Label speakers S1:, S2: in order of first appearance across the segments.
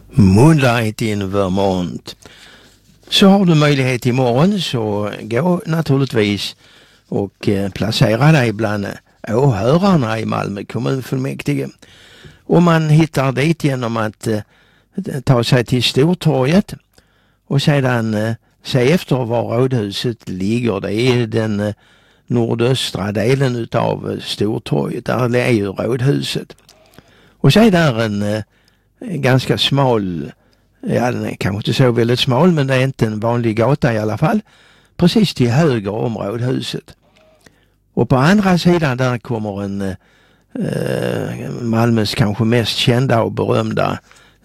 S1: Moonlight in Vermont. Så har du möjlighet imorgon, så gå naturligtvis och placera dig bland åhörarna i Malmö kommunfullmäktige. Och man hittar dit genom att ta sig till Stortorget och sedan se efter var rådhuset ligger. Det är den nordöstra delen utav Stortorget. Där är ju rådhuset. Och så är där en ganska smal, ja den är kanske inte så väldigt smal, men det är inte en vanlig gata i alla fall, precis till höger om rådhuset. Och på andra sidan där kommer en Malmös kanske mest kända och berömda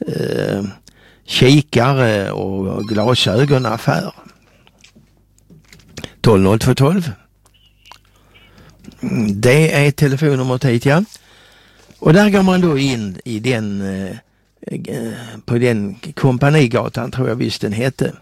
S1: kikare och glasögonaffär. 120212. Det är telefonnumret hit, ja. Och där går man då in i den på den Kompanigatan, tror jag visst den hette.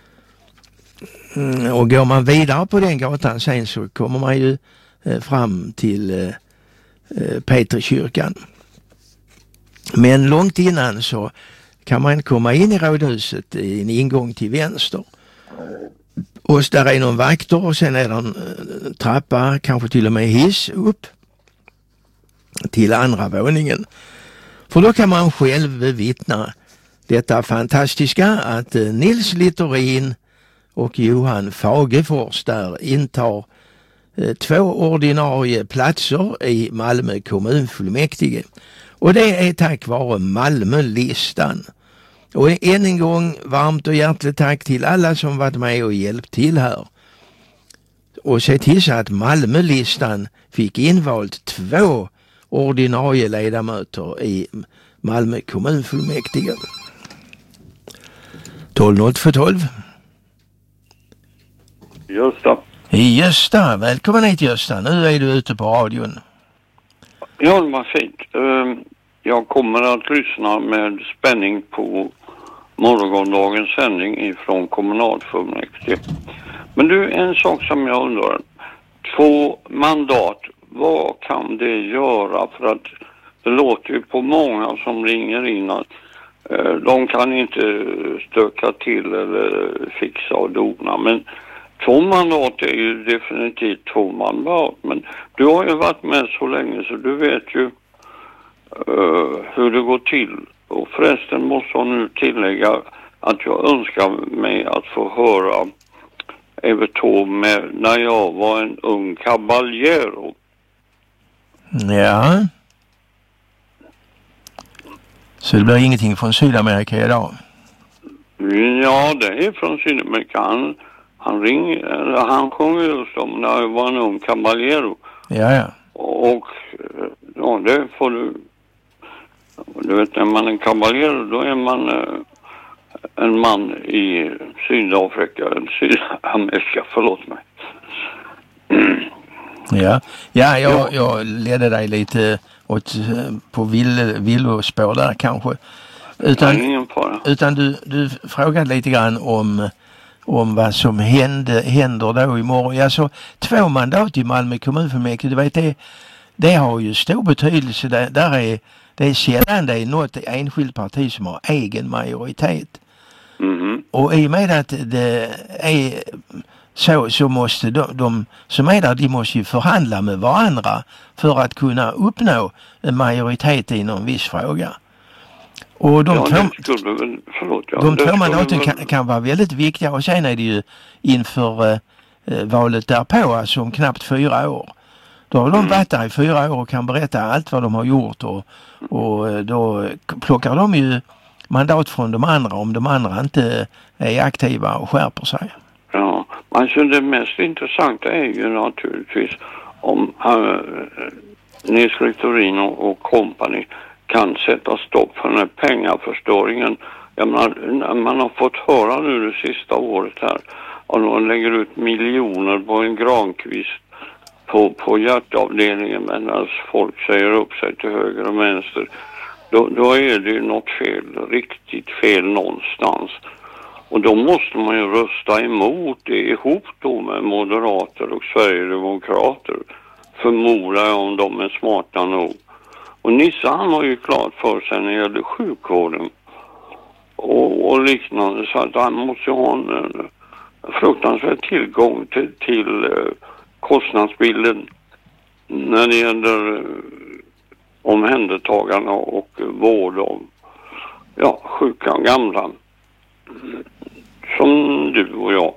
S1: Och går man vidare på den gatan sen så kommer man ju fram till Petrikyrkan. Men långt innan så kan man komma in i rådhuset i en ingång till vänster. Och där är någon vakter och sen är det en trappa, kanske till och med hiss upp till andra våningen. För då kan man själv bevittna detta fantastiska att Nils Littorin och Johan Fagefors där intar 2 ordinarie platser i Malmö kommunfullmäktige. Och det är tack vare Malmölistan. Och än en gång varmt och hjärtligt tack till alla som varit med och hjälpt till här. Och se till så att Malmölistan fick invalt 2 ordinarie ledamöter i Malmö kommunfullmäktige. 120212. Gösta, välkommen hit Gösta. Nu är du ute på radion.
S2: Ja, det var fint. Jag kommer att lyssna med spänning på morgondagens sändning ifrån kommunalfullmäktige. Men du, en sak som jag undrar. 2 mandat, vad kan det göra? För att det låter ju på många som ringer in att de kan inte stöka till eller fixa och dona. Men 2 mandat är ju definitivt 2 mandat. Men du har ju varit med så länge så du vet ju hur det går till. Och förresten måste jag nu tillägga att jag önskar mig att få höra Evert Taube med när jag var en ung caballero.
S1: Ja. Så det blir ingenting från Sydamerika idag?
S2: Ja, det är från Sydamerika. Han sjöng just om när jag var en ung caballero.
S1: Ja.
S2: Och ja, det får du... Du vet, när man är en caballero då är man en man i Sydamerika, förlåt mig.
S1: Ja, jag ledde dig lite på villospår där kanske. Utan du frågade lite grann om vad som händer då imorgon. Ja, så 2 mandat i Malmö kommunfullmäktige, du vet det har ju stor betydelse. Det är sällan det är något enskilt parti som har egen majoritet.
S2: Mm-hmm.
S1: Och i och med att det är så måste de som är där, de måste ju förhandla med varandra för att kunna uppnå en majoritet i någon viss fråga. Och de två mandaten kan vara väldigt viktiga, och sen är det ju inför valet därpå, alltså om knappt 4 år. Då har de varit där i 4 år och kan berätta allt vad de har gjort, och då plockar de ju mandat från de andra om de andra inte är aktiva och skärper sig.
S2: Ja, alltså det mest intressanta är ju naturligtvis om Nils Littorin och company kan sätta stopp för den här pengaförstöringen. Jag menar, man har fått höra nu det sista året här och de lägger ut miljoner på en grankvist på hjärtavdelningen medan folk säger upp sig till höger och vänster. Då är det ju något fel, riktigt fel någonstans. Och då måste man ju rösta emot det ihop då med moderater och sverigedemokrater. Förmodar jag om de är smarta nog. Och Nisse han har ju klart för sig när det gäller sjukvården och liknande, så att han måste ha en fruktansvärd tillgång till kostnadsbilden när det gäller omhändertagande och vård av sjuka och gamla som du och jag.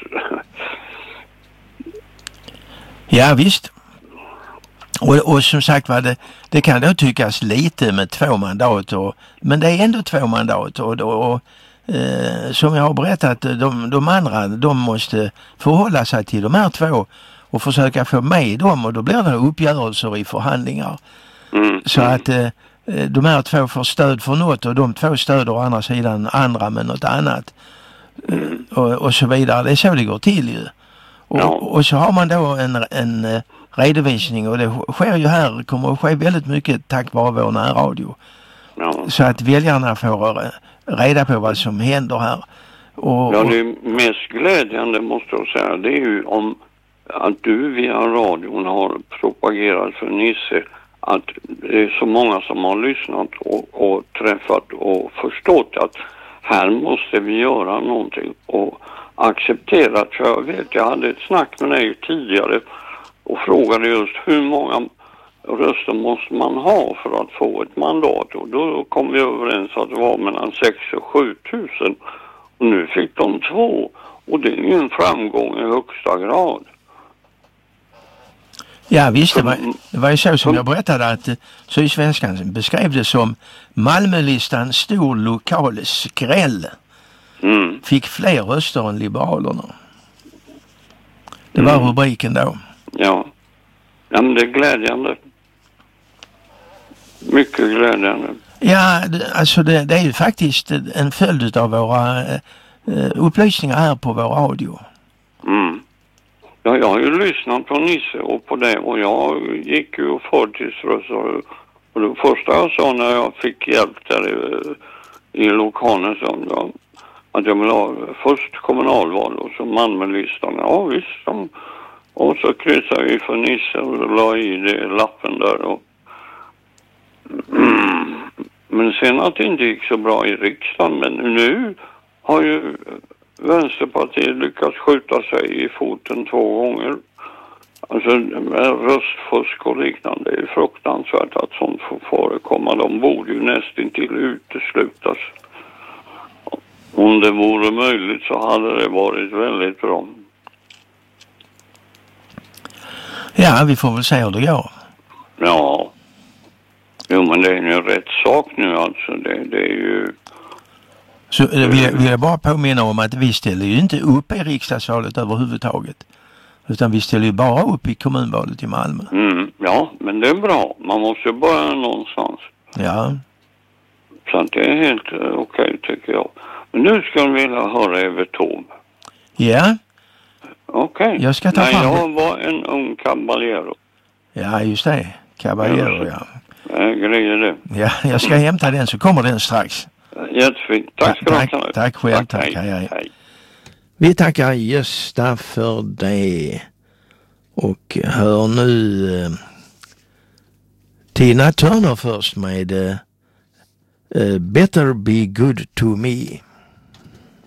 S1: Ja visst. Och som sagt var det kan då tyckas lite med 2 mandat men det är ändå 2 mandat och som jag har berättat, de andra de måste förhålla sig till de här 2 och försöka få med dem, och då blir det uppgörelser i förhandlingar. Så att de här 2 får stöd för något och de 2 stöder å andra sidan andra med något annat och så vidare. Det är så det går till ju. Och så har man då en redovisning, och det sker ju här, kommer att ske väldigt mycket tack vare vår närradio. Så att väljarna får reda på vad som händer här.
S2: Det mest glädjande måste jag säga, det är ju om att du via radion har propagerat för Nisse, att det är så många som har lyssnat och träffat och förstått att här måste vi göra någonting och accepterat. För jag hade ett snack med dig tidigare och frågade just hur många röster måste man ha för att få ett mandat, och då kom vi överens att det var mellan 6 och 7 000, och nu fick de 2, och det är ju en framgång i högsta grad.
S1: Ja visst, det var ju så som jag berättade att Sydsvenskan beskrev det som Malmölistan stor lokal skräll. Fick fler röster än Liberalerna. Det var rubriken då.
S2: Ja, men det är glädjande. Mycket glädjande.
S1: Ja, alltså det är ju faktiskt en följd av våra upplysningar här på vår radio.
S2: Ja, jag har ju lyssnat på Nisse och på det, och jag gick ju förtidsröstade. Och det första jag sa när jag fick hjälp där i lokalen så att jag vill ha först kommunalval och så Malmölistan. Ja visst. Och så kryssade vi för Nisse och la i det lappen där. Men sen att det inte gick så bra i riksdagen, men nu har ju Vänsterpartiet lyckats skjuta sig i foten 2 gånger. Alltså röstfusk och liknande, det är fruktansvärt att sånt får förekomma. De borde ju nästintill uteslutas. Om det vore möjligt så hade det varit väldigt bra.
S1: Ja, vi får väl se hur det går.
S2: Ja. Jo, men det är ju rätt sak nu alltså. Det är ju...
S1: Så vill jag bara påminna om att vi ställer ju inte upp i riksdagsvalet överhuvudtaget. Utan vi ställer ju bara upp i kommunvalet i Malmö.
S2: Ja, men det är bra. Man måste ju börja någonstans.
S1: Ja.
S2: Så att det är helt okej tycker jag. Men nu ska vi vilja höra Evert Taube.
S1: Ja.
S2: Okej.
S1: Jag ska ta fram
S2: jag var en ung caballero.
S1: Ja, just det. Caballero, ja.
S2: Grejer det.
S1: Ja, jag ska hämta den så kommer den strax.
S2: Jättefint. Tack ska du ha.
S1: Tack själv. Tack. Hej. Vi tackar Gösta för det. Och hör nu Tina Turner först med Better Be Good To Me.